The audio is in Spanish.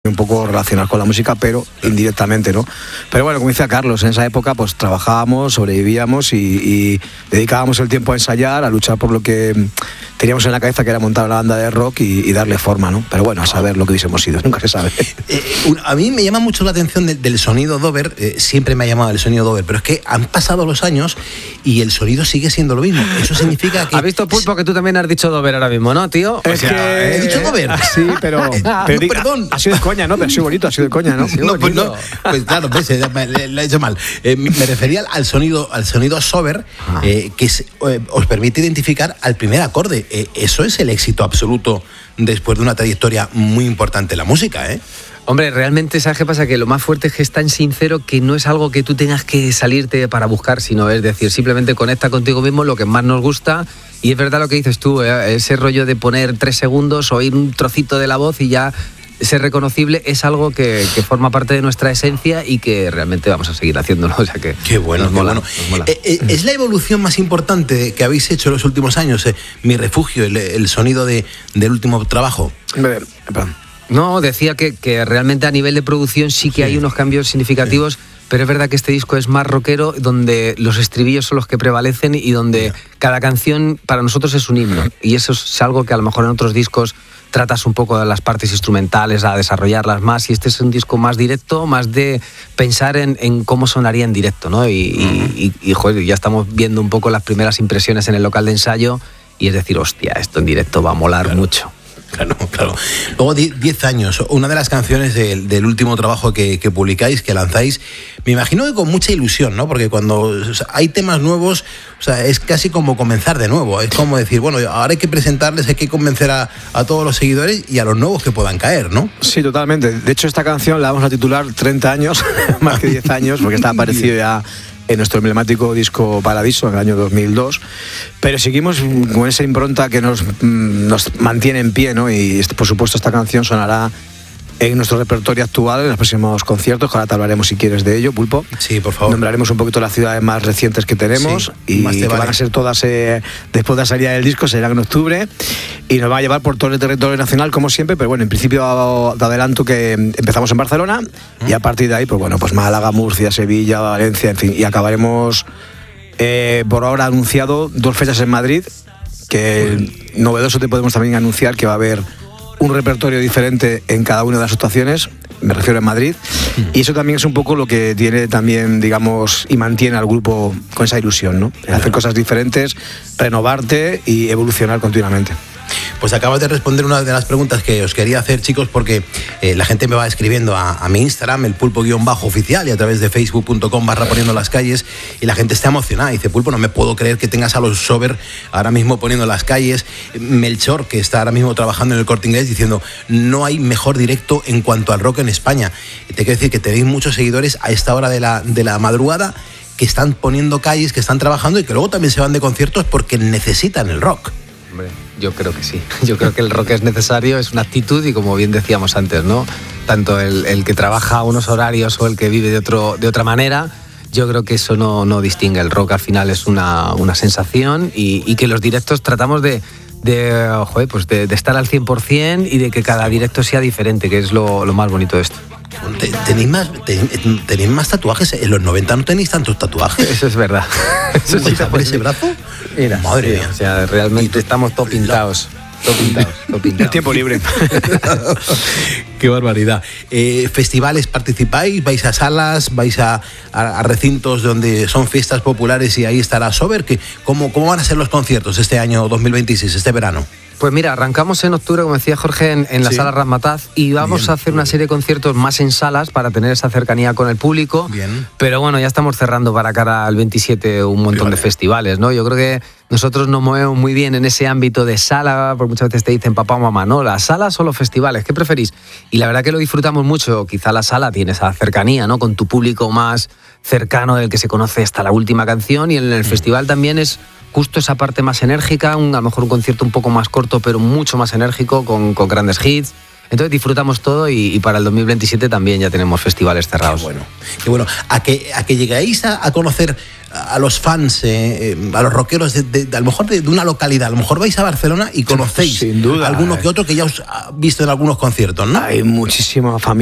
un poco relacionados con la música, pero indirectamente, ¿no? Pero bueno, como decía Carlos, en esa época pues trabajábamos, sobrevivíamos y dedicábamos el tiempo a ensayar, a luchar por lo que teníamos en la cabeza, que era montar una banda de rock y darle forma, ¿no? Pero bueno, a saber lo que hubiésemos sido, nunca se sabe. A mí me llama mucho la atención del sonido Dover, siempre me ha llamado el sonido Dover, pero es que han pasado los años y el sonido sigue siendo lo mismo. Eso significa que... ¿Has visto, Pulpo, que tú también has dicho Dover ahora mismo, no, tío? Es que... ¿He dicho Dover? Sí, pero no, perdón. Ha sido de coña, ¿no? Pero ha sido bonito, ha sido de coña, ¿no? No, pues no, pues claro, pues, le he hecho mal. Me refería al sonido Sober, que os permite identificar al primer acorde. Eso es el éxito absoluto después de una trayectoria muy importante en la música, ¿eh? Hombre, realmente, ¿sabes qué pasa? Que lo más fuerte es que es tan sincero que no es algo que tú tengas que salirte para buscar, sino es decir, simplemente conecta contigo mismo, lo que más nos gusta. Y es verdad lo que dices tú, ese rollo de poner 3 segundos, oír un trocito de la voz y ya ser reconocible es algo que forma parte de nuestra esencia y que realmente vamos a seguir haciéndolo. O sea que qué bueno, nos mola. Nos mola. ¿Es la evolución más importante que habéis hecho en los últimos años? Mi refugio, el sonido del último trabajo. No, decía que realmente a nivel de producción sí que hay unos cambios significativos, pero es verdad que este disco es más rockero, donde los estribillos son los que prevalecen y donde cada canción para nosotros es un himno. Y eso es algo que a lo mejor en otros discos tratas un poco de las partes instrumentales, a desarrollarlas más, y este es un disco más directo, más de pensar en cómo sonaría en directo, ¿no? Y joder, ya estamos viendo un poco las primeras impresiones en el local de ensayo y es decir, hostia, esto en directo va a molar mucho. Claro. Luego 10 años, una de las canciones del último trabajo que publicáis, que lanzáis, me imagino que con mucha ilusión, ¿no? Porque cuando hay temas nuevos, o sea, es casi como comenzar de nuevo. Es como decir, bueno, ahora hay que presentarles, hay que convencer a todos los seguidores y a los nuevos que puedan caer, ¿no? Sí, totalmente. De hecho, esta canción la vamos a titular 30 años, más que 10 años, porque está aparecido ya en nuestro emblemático disco Paradiso en el año 2002, pero seguimos con esa impronta que nos mantiene en pie, ¿no? Y por supuesto esta canción sonará en nuestro repertorio actual en los próximos conciertos, que ahora te hablaremos si quieres de ello, Pulpo. Sí, por favor. Nombraremos un poquito las ciudades más recientes que tenemos, y que van a ser todas después de la salida del disco, serán en octubre, y nos va a llevar por todo el territorio nacional como siempre, pero bueno, en principio te adelanto que empezamos en Barcelona y a partir de ahí, pues bueno, pues Málaga, Murcia, Sevilla, Valencia, en fin, y acabaremos por ahora anunciado 2 fechas en Madrid, que novedoso te podemos también anunciar que va a haber un repertorio diferente en cada una de las actuaciones, me refiero en Madrid, y eso también es un poco lo que tiene también, digamos, y mantiene al grupo con esa ilusión, ¿no? Hacer cosas diferentes, renovarte y evolucionar continuamente. Pues acabas de responder una de las preguntas que os quería hacer, chicos, porque la gente me va escribiendo a mi Instagram, el Pulpo_oficial, y a través de facebook.com/poniendo las calles, y la gente está emocionada. Dice, Pulpo, no me puedo creer que tengas a los Sober ahora mismo poniendo las calles. Melchor, que está ahora mismo trabajando en el Corte Inglés, diciendo, no hay mejor directo en cuanto al rock en España. Te quiero decir que tenéis muchos seguidores a esta hora de la madrugada que están poniendo calles, que están trabajando y que luego también se van de conciertos porque necesitan el rock. Hombre, yo creo que sí. Yo creo que el rock es necesario, es una actitud y como bien decíamos antes, ¿no? Tanto el que trabaja a unos horarios o el que vive de otra manera, yo creo que eso no distingue. El rock al final es una sensación y que los directos tratamos de estar al 100% y de que cada directo sea diferente, que es lo más bonito de esto. ¿Tenéis más tatuajes? En los 90 no tenéis tantos tatuajes. Eso es verdad. Eso sí, por ese brazo. Mira, madre mía. O sea, realmente estamos todo pintados. El tiempo libre. Qué barbaridad. ¿Festivales participáis? ¿Vais a salas? ¿Vais a recintos donde son fiestas populares y ahí estará Sober? ¿Cómo van a ser los conciertos este año 2026, este verano? Pues mira, arrancamos en octubre, como decía Jorge, en la sala Razzmatazz, y vamos a hacer una serie de conciertos más en salas para tener esa cercanía con el público. Bien. Pero bueno, ya estamos cerrando para cara al 27 un montón de festivales, ¿no? Yo creo que nosotros nos movemos muy bien en ese ámbito de sala, porque muchas veces te dicen papá o mamá, ¿no? ¿Las salas o los festivales? ¿Qué preferís? Y la verdad que lo disfrutamos mucho. Quizá la sala tiene esa cercanía, ¿no? Con tu público más cercano, del que se conoce hasta la última canción, y en el festival también es justo esa parte más enérgica, a lo mejor un concierto un poco más corto, pero mucho más enérgico, con grandes hits. Entonces disfrutamos todo y para el 2027 también ya tenemos festivales cerrados. Qué bueno. A que llegáis a conocer a los fans, a los rockeros a lo mejor de una localidad. A lo mejor vais a Barcelona y conocéis sin duda, alguno que otro que ya os ha visto en algunos conciertos, ¿no? Hay muchísimas familias